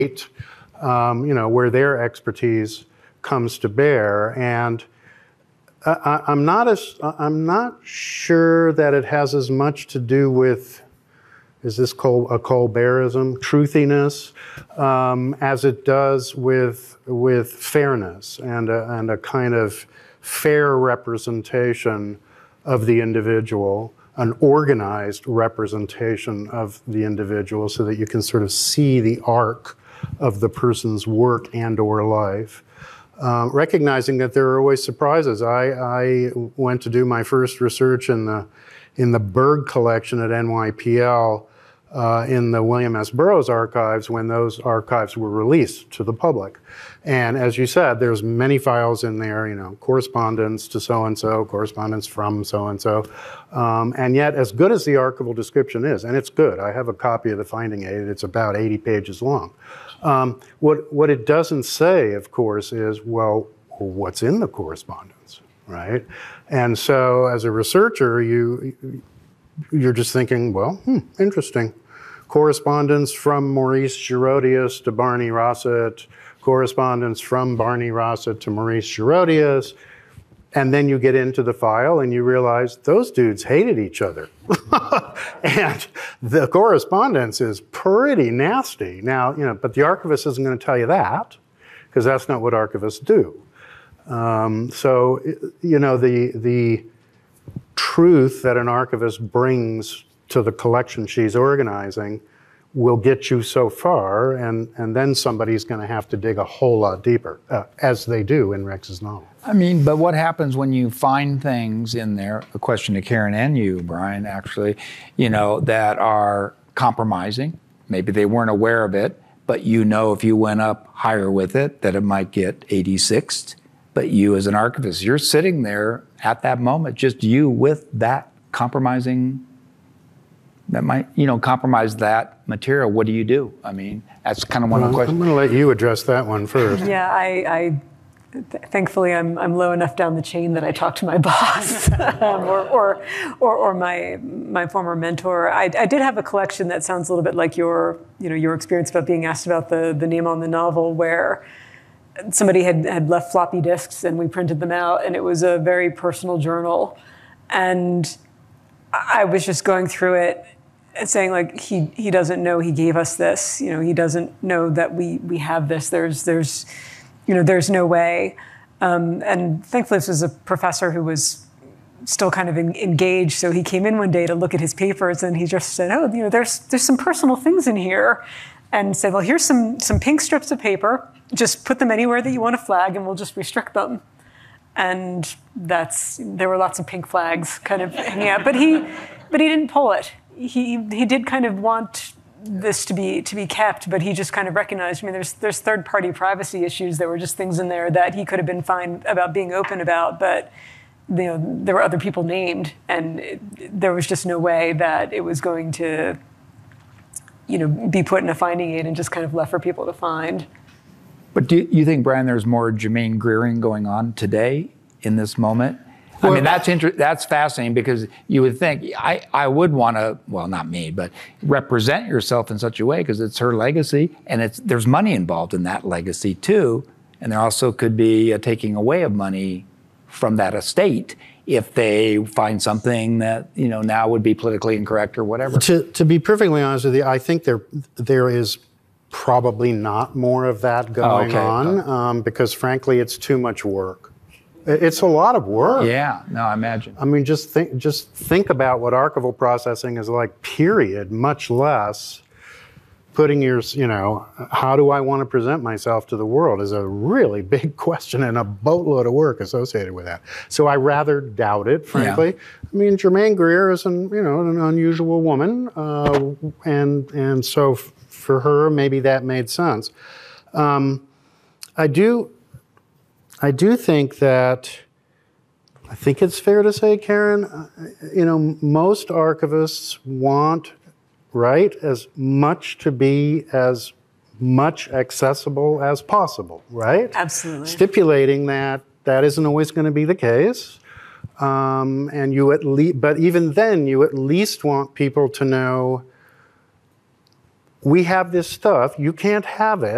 where their expertise comes to bear. And I'm not sure that it has as much to do with, is this a Colbertism, truthiness, as it does with fairness and a kind of fair representation of the individual, an organized representation of the individual, so that you can sort of see the arc of the person's work and or life. Recognizing that there are always surprises. I went to do my first research in the Berg collection at NYPL in the William S. Burroughs archives when those archives were released to the public. And as you said, there's many files in there, correspondence to so-and-so, correspondence from so-and-so. And yet, as good as the archival description is, and it's good, I have a copy of the finding aid, it's about 80 pages long. What it doesn't say, of course, is, well, what's in the correspondence, right? And so as a researcher, you're just thinking, well, interesting. Correspondence from Maurice Girodias to Barney Rossett, correspondence from Barney Rossett to Maurice Girodias, and then you get into the file and you realize those dudes hated each other. And the correspondence is pretty nasty. Now, but the archivist isn't going to tell you that, because that's not what archivists do. So, the truth that an archivist brings to the collection she's organizing will get you so far, and then somebody's going to have to dig a whole lot deeper, as they do in Rex's novel. But what happens when you find things in there, a question to Karen and you, Brian, actually, that are compromising? Maybe they weren't aware of it, but if you went up higher with it, that it might get 86th. But you as an archivist, you're sitting there at that moment, just you with that compromising, that might, compromise that material. What do you do? That's kind of one of the questions. I'm going to let you address that one first. Yeah, thankfully I'm low enough down the chain that I talk to my boss or my former mentor. I did have a collection that sounds a little bit like your experience about being asked about the name on the novel, where somebody had left floppy disks and we printed them out, and it was a very personal journal. And I was just going through it and saying, like, he doesn't know he gave us this. He doesn't know that we have this. There's no way. And thankfully this was a professor who was still kind of engaged. So he came in one day to look at his papers, and he just said, there's some personal things in here. And said, well, here's some pink strips of paper. Just put them anywhere that you want to flag, and we'll just restrict them. And there were lots of pink flags kind of hanging out. But he didn't pull it. He did kind of want this to be kept, but he just kind of recognized, there's third-party privacy issues. There were just things in there that he could have been fine about being open about, but there were other people named, and there was just no way that it was going to be put in a finding aid and just kind of left for people to find. But do you think, Brian, there's more Germaine Greering going on today in this moment? Well, that's fascinating, because you would think, I would want to, well, not me, but represent yourself in such a way, because it's her legacy, and there's money involved in that legacy too, and there also could be a taking away of money from that estate if they find something that now would be politically incorrect or whatever. To be perfectly honest with you, I think there is probably not more of that going on, because frankly, it's too much work. It's a lot of work. Yeah, no, I imagine. Just think about what archival processing is like, period, much less putting how do I want to present myself to the world is a really big question, and a boatload of work associated with that. So I rather doubt it, frankly. Yeah. Germaine Greer is an unusual woman, and so for her, maybe that made sense. I do think that, I think it's fair to say, Karen, most archivists want, right, as much to be as much accessible as possible, right? Absolutely. Stipulating that isn't always going to be the case. And but even then, you at least want people to know, we have this stuff, you can't have it.